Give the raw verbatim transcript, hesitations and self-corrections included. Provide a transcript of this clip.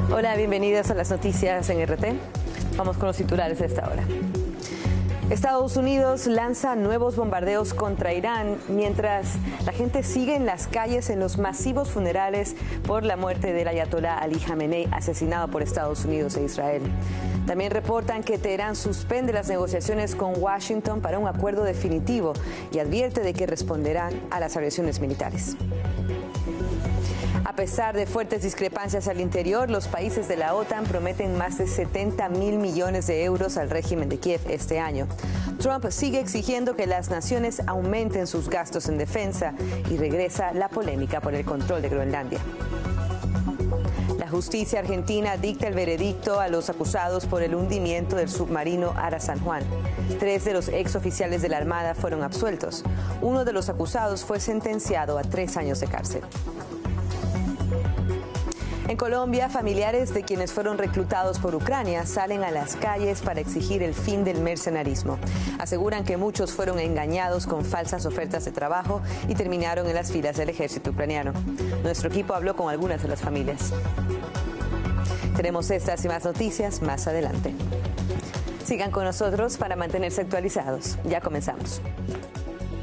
Hola, bienvenidos a las noticias en R T. Vamos con los titulares de esta hora. Estados Unidos lanza nuevos bombardeos contra Irán mientras la gente sigue en las calles en los masivos funerales por la muerte del ayatolá Ali Jamenei, asesinado por Estados Unidos e Israel. También reportan que Teherán suspende las negociaciones con Washington para un acuerdo definitivo y advierte de que responderán a las agresiones militares. A pesar de fuertes discrepancias al interior, los países de la OTAN prometen más de setenta mil millones de euros al régimen de Kiev este año. Trump sigue exigiendo que las naciones aumenten sus gastos en defensa y regresa la polémica por el control de Groenlandia. La justicia argentina dicta el veredicto a los acusados por el hundimiento del submarino Ara San Juan. Tres de los exoficiales de la Armada fueron absueltos. Uno de los acusados fue sentenciado a tres años de cárcel. En Colombia, familiares de quienes fueron reclutados por Ucrania salen a las calles para exigir el fin del mercenarismo. Aseguran que muchos fueron engañados con falsas ofertas de trabajo y terminaron en las filas del ejército ucraniano. Nuestro equipo habló con algunas de las familias. Tenemos estas y más noticias más adelante. Sigan con nosotros para mantenerse actualizados. Ya comenzamos.